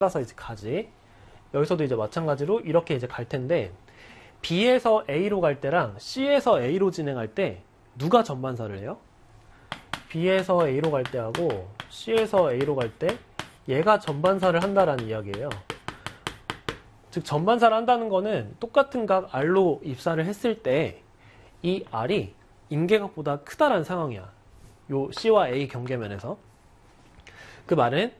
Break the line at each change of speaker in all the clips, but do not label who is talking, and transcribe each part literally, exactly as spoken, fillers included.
따라서 이제 가지. 여기서도 이제 마찬가지로 이렇게 이제 갈 텐데, B에서 A로 갈 때랑 C에서 A로 진행할 때 누가 전반사를 해요? B에서 A로 갈 때하고 C에서 A로 갈 때 얘가 전반사를 한다라는 이야기예요. 즉 전반사를 한다는 거는 똑같은 각 R로 입사를 했을 때 이 R이 임계각보다 크다라는 상황이야. 요 C와 A 경계면에서. 그 말은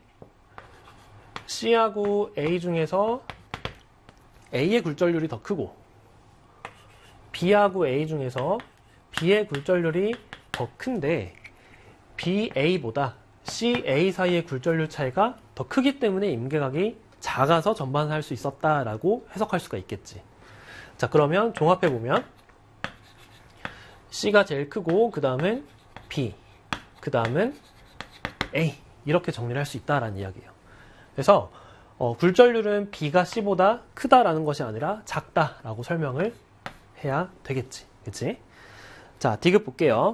C하고 A 중에서 A의 굴절률이 더 크고 B하고 A 중에서 B의 굴절률이 더 큰데 비 에이보다 씨 에이 사이의 굴절률 차이가 더 크기 때문에 임계각이 작아서 전반사할 수 있었다라고 해석할 수가 있겠지. 자, 그러면 종합해보면 C가 제일 크고 그 다음은 B, 그 다음은 A 이렇게 정리를 할 수 있다라는 이야기예요. 그래서 어, 굴절률은 B가 C보다 크다라는 것이 아니라 작다라고 설명을 해야 되겠지. 그치? 자, 디귿 볼게요.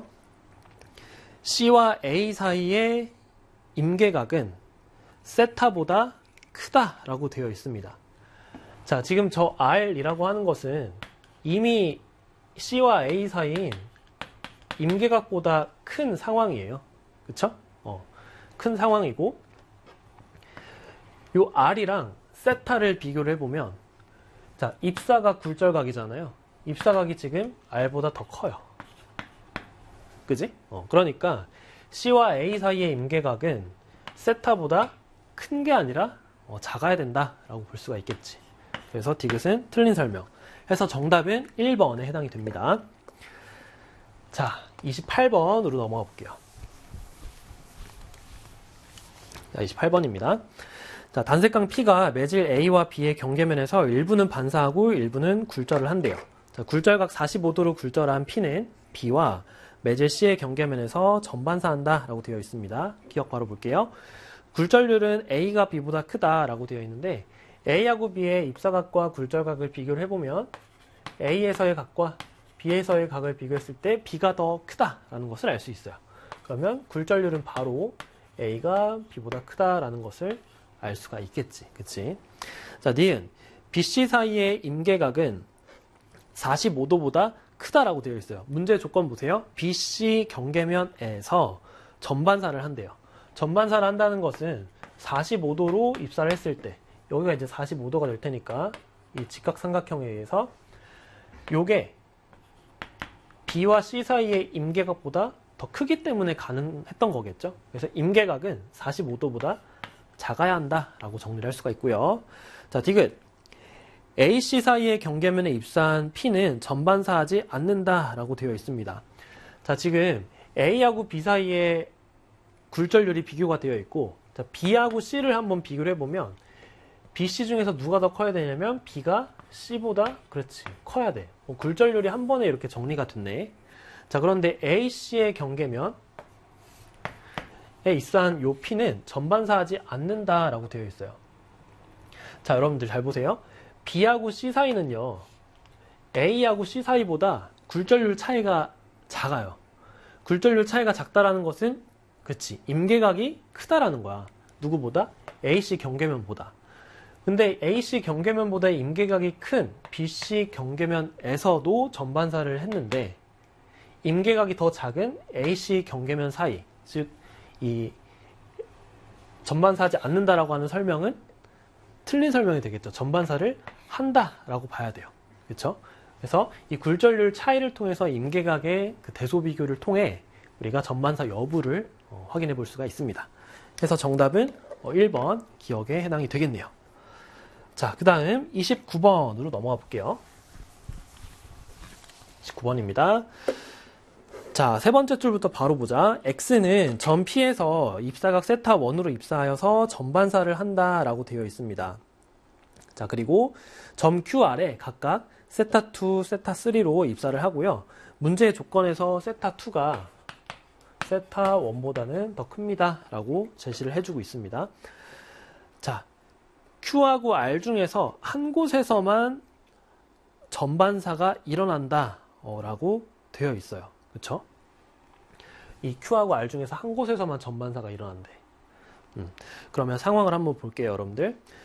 C와 A 사이의 임계각은 세타보다 크다라고 되어 있습니다. 자, 지금 저 R이라고 하는 것은 이미 C와 A 사이인 임계각보다 큰 상황이에요. 그쵸? 어, 큰 상황이고 요 R이랑 세타를 비교를 해보면 자, 입사각 굴절각이잖아요. 입사각이 지금 R보다 더 커요. 그지? 어, 그러니까 C와 A 사이의 임계각은 세타보다 큰 게 아니라 어, 작아야 된다라고 볼 수가 있겠지. 그래서 디귿은 틀린 설명. 해서 정답은 일 번에 해당이 됩니다. 자, 이십팔 번으로 넘어가 볼게요. 자, 이십팔 번입니다. 자, 단색강 P가 매질 A와 B의 경계면에서 일부는 반사하고 일부는 굴절을 한대요. 자, 굴절각 사십오 도로 굴절한 P는 B와 매질 C의 경계면에서 전반사한다 라고 되어 있습니다. 기억 바로 볼게요. 굴절률은 A가 B보다 크다라고 되어 있는데 A하고 B의 입사각과 굴절각을 비교를 해보면 A에서의 각과 B에서의 각을 비교했을 때 B가 더 크다라는 것을 알 수 있어요. 그러면 굴절률은 바로 A가 B보다 크다라는 것을 알 수가 있겠지. 그치? 자, 니은 비씨 사이의 임계각은 사십오 도보다 크다라고 되어 있어요. 문제 조건 보세요. 비씨 경계면에서 전반사를 한대요. 전반사를 한다는 것은 사십오 도로 입사를 했을 때 여기가 이제 사십오 도가 될 테니까 이 직각삼각형에 의해서 요게 B와 C 사이의 임계각보다 더 크기 때문에 가능했던 거겠죠. 그래서 임계각은 사십오 도보다 작아야 한다라고 정리를 할 수가 있고요. 자, 디귿 A, C 사이의 경계면에 입사한 P는 전반사하지 않는다라고 되어 있습니다. 자, 지금 A하고 B 사이의 굴절률이 비교가 되어 있고 자, B하고 C를 한번 비교를 해보면 B, C 중에서 누가 더 커야 되냐면 B가 C보다 그렇지 커야 돼. 어, 굴절률이 한 번에 이렇게 정리가 됐네. 자, 그런데 A, C의 경계면에 입사한 요 P는 전반사하지 않는다라고 되어 있어요. 자, 여러분들 잘 보세요. B하고 C 사이는요, A하고 C 사이보다 굴절률 차이가 작아요. 굴절률 차이가 작다라는 것은, 그렇지, 임계각이 크다라는 거야. 누구보다? 에이씨 경계면보다. 근데 에이씨 경계면보다 임계각이 큰 비씨 경계면에서도 전반사를 했는데, 임계각이 더 작은 에이씨 경계면 사이, 즉, 이, 전반사하지 않는다라고 하는 설명은 틀린 설명이 되겠죠. 전반사를 한다라고 봐야 돼요. 그렇죠? 그래서 이 굴절률 차이를 통해서 임계각의 그 대소 비교를 통해 우리가 전반사 여부를 어, 확인해 볼 수가 있습니다. 그래서 정답은 어, 일 번 기억에 해당이 되겠네요. 자, 그 다음 이십구 번으로 넘어가 볼게요. 이십구 번입니다. 자, 세 번째 줄부터 바로 보자. X는 점 P에서 입사각 세타 일으로 입사하여서 전반사를 한다라고 되어 있습니다. 자, 그리고 점 QR에 각각 세타 이, 세타 삼로 입사를 하고요. 문제의 조건에서 세타 이가 세타 일보다는 더 큽니다. 라고 제시를 해주고 있습니다. 자, Q하고 R 중에서 한 곳에서만 전반사가 일어난다 라고 되어 있어요. 그쵸? 이 Q하고 R 중에서 한 곳에서만 전반사가 일어난대. 음, 그러면 상황을 한번 볼게요, 여러분들.